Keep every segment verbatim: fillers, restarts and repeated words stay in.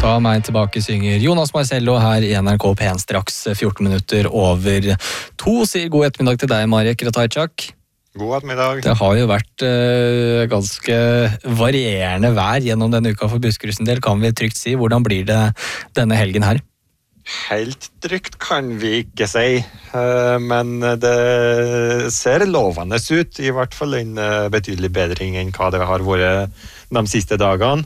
Ta meg tilbake synger Jonas Marcello her i N R K P en straks fjorten minutter over to. Sier god ettermiddag til deg, Marek Ratajczak. God ettermiddag. Det har jo vært uh, ganske varierende vær gjennom denne uka for Buskeruds del, kan vi trygt si. Hvordan blir det denne helgen her? Helt trygt kan vi ikke si, men det ser lovende ut, i hvert fall en betydelig bedring enn hva det har vært de siste dagene.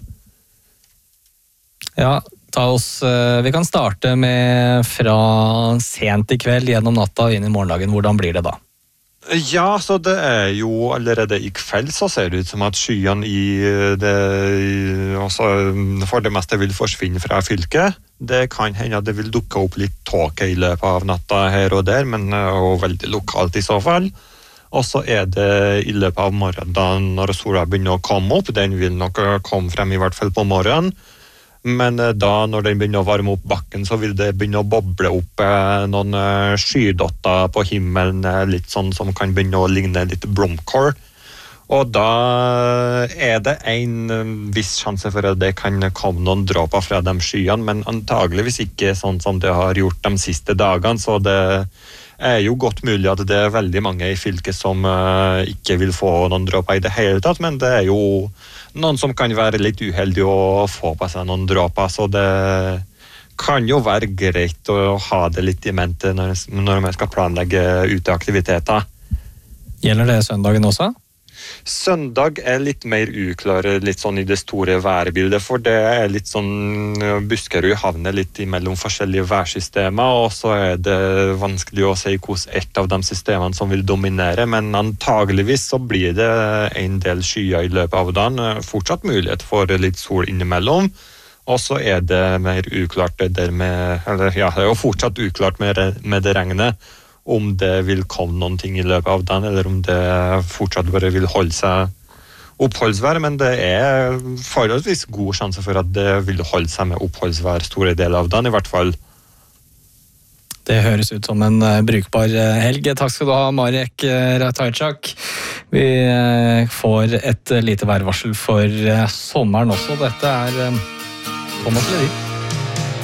Ja, ta oss, vi kan starte med fra sent i kveld gjennom natta og inn i morgendagen. Hvordan blir det da? Ja, så det er jo allerede i kveld så ser det ut som at skyene i det, også for det meste vil forsvinne fra fylket. Det kan hende at det vil dukke opp litt tåke i løpet av natta her og der, men og veldig lokalt i så fall. Og så er det i løpet av morgenen når sola begynner å komme opp, den vil nok komme frem i hvert fall på morgenen. Men da når den begynner å varme opp bakken, så vil det begynne å boble opp eh, noen skydotter på himmelen, litt sånn som kan begynne å ligne litt blomkål. Og da er det en viss sjanse for at det kan komme noen dråper fra de skyene, men antageligvis ikke sånn som det har gjort de siste dagene, så det er jo godt mulig at det er veldig mange i fylket som uh, ikke vil få noen dråper i det hele tatt, men det er jo noen som kan være litt uheldig å få på seg noen dråper, så det kan jo være greit å ha det litt i mente når, når man skal planlegge uteaktiviteter. Gjelder det søndagen også? Søndag er litt mer uklar, litt sånn i det store værbildet, for det er litt sånn Buskerud havner litt imellom forskjellige værsystemer, og så er det vanskelig å si hvordan ett av de systemene som vil dominere, men antageligvis så blir det en del skyer i løpet av dagen, fortsatt mulighet for litt sol innimellom, og så er det mer uklart det der med, eller ja, det er jo fortsatt uklart med, med det regnet, om det vil komme noen ting i løpet av dagen, eller om det fortsatt bare vil holde seg oppholdsvær, men det er forholdsvis god sjanse for at det vil holde seg med oppholdsvær store deler av dagen, i hvert fall. Det høres ut som en brukbar helg. Takk skal du ha, Marek Ratajczak. Vi får et lite værvarsel for sommeren også. Dette er Thomas Ledin.